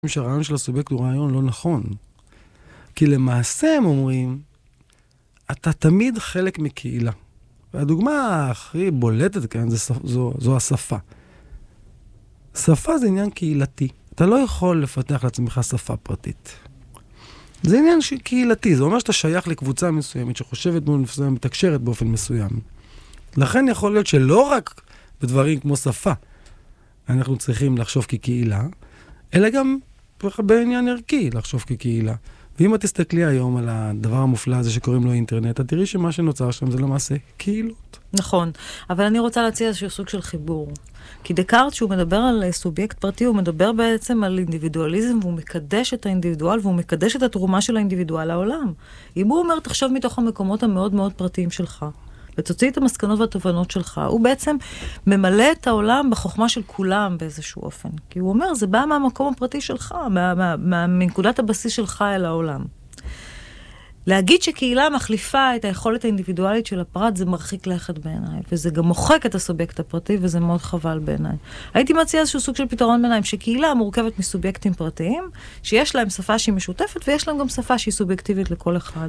שהרעיון של הסובייקט הוא רעיון לא נכון. כי למעשה הם אומרים, אתה תמיד חלק מקהילה. והדוגמה הכי בולטת כאן זו השפה. שפה זה עניין קהילתי. אתה לא יכול לפתח לעצמך שפה פרטית. זה עניין קהילתי. זה אומר שאתה שייך לקבוצה מסוימת, שחושבת באופן מסוים, מתקשרת באופן מסוים. לכן יכול להיות שלא רק בדברים כמו שפה, אנחנו צריכים לחשוב כקהילה, אלא גם בעניין ערכי לחשוב כקהילה. ואם את תסתכלי היום על הדבר המופלא הזה שקוראים לו אינטרנט, את תראי שמה שנוצר שם זה למעשה קהילות. נכון, אבל אני רוצה להציע איזשהו סוג של חיבור. כי דקארט, שהוא מדבר על סובייקט פרטי, הוא מדבר בעצם על אינדיבידואליזם, והוא מקדש את האינדיבידואל, והוא מקדש את התרומה של האינדיבידואל לעולם. אם הוא אומר, תחשוב מתוך המקומות המאוד מאוד פרטיים שלך, ותוציא את המסקנות והתובנות שלך, הוא בעצם ממלא את העולם בחוכמה של כולם באיזשהו אופן. כי הוא אומר, זה בא מהמקום הפרטי שלך, מנקודת הבסיס שלך אל העולם. להגיד שקהילה מחליפה את היכולת האינדיבידואלית של הפרט, זה מרחיק לכת בעיניי, וזה גם מוחק את הסובייקט הפרטי, וזה מאוד חבל בעיניי. הייתי מציעה איזשהו סוג של פתרון ביניים, שקהילה מורכבת מסובייקטים פרטיים, שיש להם שפה שהיא משותפת, ויש להם גם שפה שהיא סובייקטיבית לכל אחד.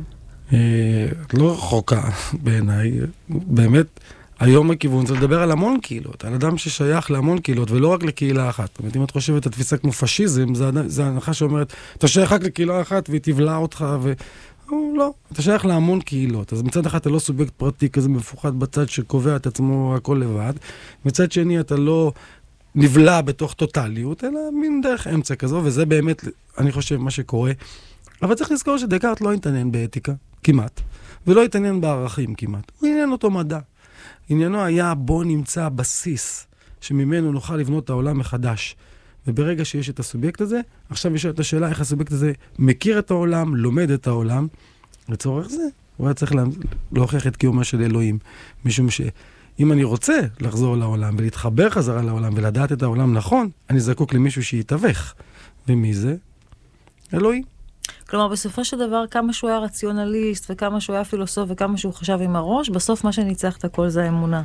לא רחוקה בעיניי, באמת, היום הכיוון זה לדבר על המון קהילות, על אדם ששייך להמון קהילות, ולא רק לקהילה אחת. זאת אומרת, אם את חושבת, התפיסה כמו פשיזם, זה הנחה שאומרת, אתה שייך רק לקהילה אחת, והיא תבלע אותך, לא, אתה שייך להמון קהילות. אז מצד אחד אתה לא סובייקט פרטי כזה מפוחד בצד שקובע את עצמו הכל לבד, מצד שני אתה לא נבלע בתוך טוטליות, אלא מין דרך אמצע כזו, וזה באמת, אני חושב, מה שקורה. אבל צריך לזכור שדקארט לא התעניין באתיקה, כמעט, ולא התעניין בערכים כמעט. הוא עניין אותו מדע. עניינו היה בוא נמצא בסיס שממנו נוכל לבנות את העולם מחדש. וברגע שיש את הסובייקט הזה, עכשיו יש את השאלה איך הסובייקט הזה מכיר את העולם, לומד את העולם. לצורך זה, הוא היה צריך להוכיח את קיומה של אלוהים. משום שאם אני רוצה לחזור לעולם ולהתחבר חזרה לעולם ולדעת את העולם נכון, אני זקוק למישהו שיתווך. ומי זה? אלוהים. כלומר, בסופו של דבר, כמה שהוא היה רציונליסט, וכמה שהוא היה פילוסוף, וכמה שהוא חשב עם הראש, בסוף מה שניצח את הכל זה האמונה.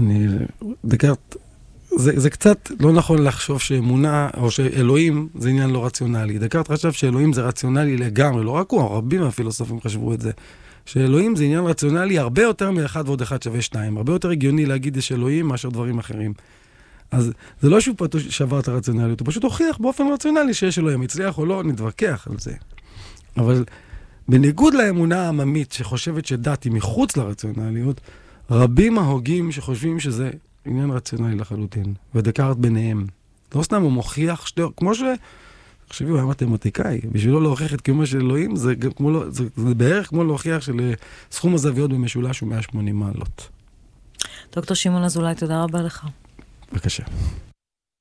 דקארט, זה קצת לא נכון לחשוב שאמונה, או שאלוהים זה עניין לא רציונלי. דקארט חשב שאלוהים זה רציונלי לגמרי, לא רק הוא, רבים מהפילוסופים חשבו את זה. שאלוהים זה עניין רציונלי הרבה יותר מאחד ועוד אחד שווה שניים. הרבה יותר הגיוני להגיד יש אלוהים מאשר דברים אחרים. אז זה לא שהוא פשוט שבר את הרציונליות, הוא פשוט הוכיח באופן רציונלי שיש אלוהים. הצליח או לא, נתווכח על זה. אבל בניגוד לאמונה העממית שחושבת שדת היא מחוץ לרציונליות, רבים ההוגים שחושבים שזה עניין רציונלי לחלוטין, ודקארט ביניהם. לא סתם הוא מוכיח, כמו תחשבי, הוא היה מתמטיקאי, בשבילו להוכיח את קיומו של אלוהים, זה בערך כמו להוכיח שסכום הזוויות במשולש הוא 180 מעלות. דוקטור שמעון אזולאי, תודה רבה לך. בבקשה.